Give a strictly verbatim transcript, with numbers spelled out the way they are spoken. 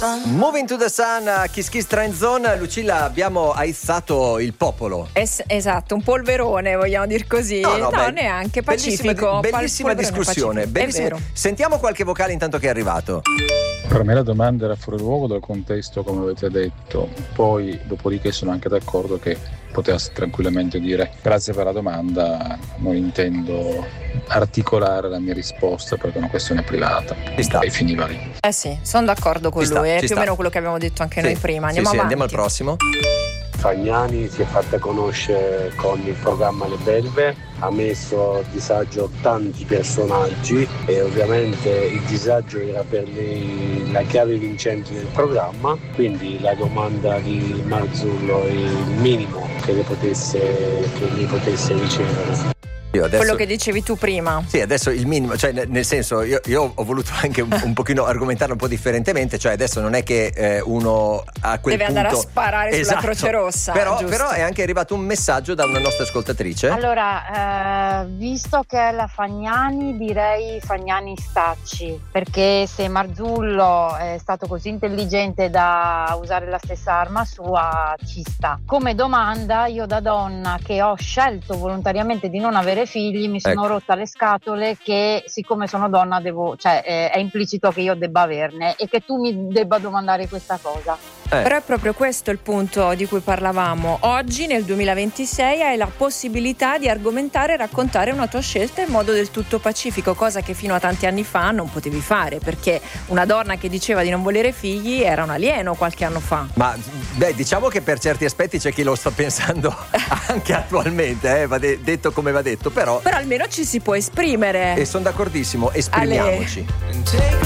Moving to the Sun, Kiss Kiss Trend Zone. Lucilla, abbiamo aizzato il popolo. Es- esatto, un polverone, vogliamo dir così. No, no, no beh, neanche bellissima, pacifico. bellissima discussione. Bellissima. Sentiamo qualche vocale intanto che è arrivato. Per me la domanda era fuori luogo dal contesto, come avete detto. Poi, dopodiché, sono anche d'accordo che potesse tranquillamente dire grazie per la domanda, non intendo articolare la mia risposta perché è una questione privata. Ci sta. E finiva lì. Eh sì, sono d'accordo con Ci lui, sta, è ci più sta. o meno quello che abbiamo detto anche Sì, noi prima. sì, Andiamo sì, avanti. andiamo al prossimo. Fagnani si è fatta conoscere con il programma Le Belve, ha messo a disagio tanti personaggi e ovviamente il disagio era per lei la chiave vincente del programma, quindi la domanda di Marzullo è il minimo che le potesse, che le potesse ricevere. Io adesso... Quello che dicevi tu prima. Sì, adesso il minimo, cioè nel senso io, io ho voluto anche un, un pochino argomentare un po' differentemente, cioè adesso non è che eh, uno a quel deve punto andare a sparare sulla esatto, Croce Rossa, però, giusto. però è anche arrivato un messaggio da una nostra ascoltatrice. Allora, eh, visto che è la Fagnani, direi Fagnani Stacci, perché se Marzullo è stato così intelligente da usare la stessa arma sua, ci sta. Come domanda, io da donna che ho scelto volontariamente di non avere figli, mi sono Ecco. rotta le scatole che siccome sono donna devo, cioè eh, è implicito che io debba averne e che tu mi debba domandare questa cosa. Eh. Però è proprio questo il punto di cui parlavamo. Oggi nel duemilaventisei hai la possibilità di argomentare e raccontare una tua scelta in modo del tutto pacifico, cosa che fino a tanti anni fa non potevi fare, perché una donna che diceva di non volere figli era un alieno qualche anno fa. Ma beh, diciamo che per certi aspetti c'è chi lo sta pensando anche attualmente, eh, va de- detto come va detto, però Però almeno ci si può esprimere. e sono d'accordissimo, esprimiamoci. Ale.